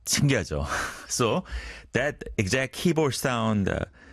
신기하죠. So that exact keyboard sound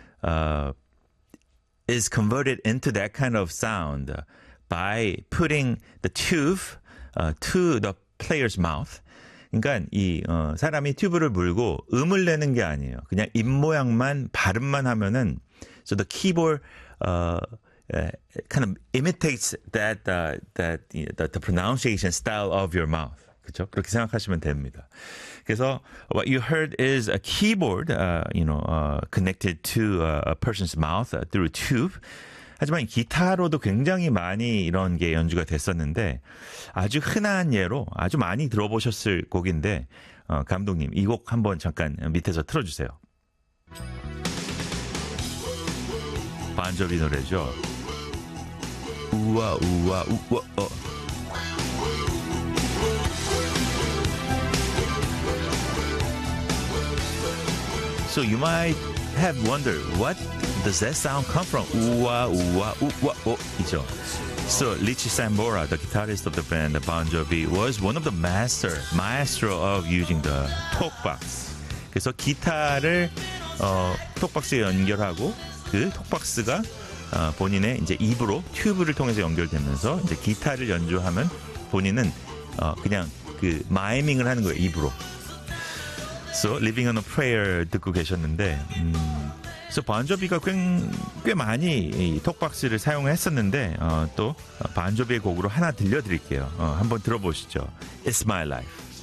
is converted into that kind of sound by putting the tube to the player's mouth. 그러니까 이 사람이 튜브를 물고 음을 내는 게 아니에요. 그냥 입 모양만 발음만 하면은 so the keyboard kind of imitates the pronunciation style of your mouth. 그렇죠? 그렇게 생각하시면 됩니다. 그래서 what you heard is a keyboard, connected to a person's mouth through a tube. 하지만 기타로도 굉장히 많이 이런 게 연주가 됐었는데 아주 흔한 예로 아주 많이 들어보셨을 곡인데 감독님 이 곡 한번 잠깐 밑에서 틀어주세요. 반조비 노래죠. 우와 우와 우와 So you might have wondered what does that sound come from? 우와 우와 우와 이죠. So Richie Sambora, the guitarist of the band Bon Jovi, was one of the maestro of using the 톡박스. 그래서 기타를 톡박스에 연결하고 그 톡박스가 본인의 이제 입으로 튜브를 통해서 연결되면서 이제 기타를 연주하면 본인은 그냥 그 마이밍을 하는 거예요 입으로. So Living on a Prayer 듣고 계셨는데, 그래서 반조비가 꽤 많이 이 톡박스를 사용했었는데 또 반조비의 곡으로 하나 들려드릴게요. 한번 들어보시죠. It's My Life.